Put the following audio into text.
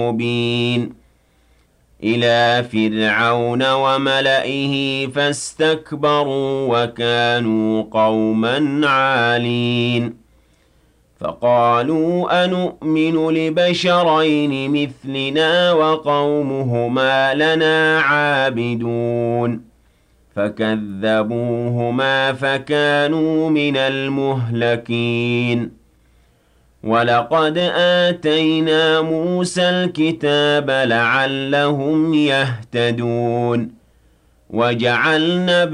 مبين إلى فرعون وملئه فاستكبروا وكانوا قوما عالين فقالوا أنؤمن لبشرين مثلنا وقومهما لنا عابدون فكذبوهما فكانوا من المهلكين ولقد آتينا موسى الكتاب لعلهم يهتدون وجعلنا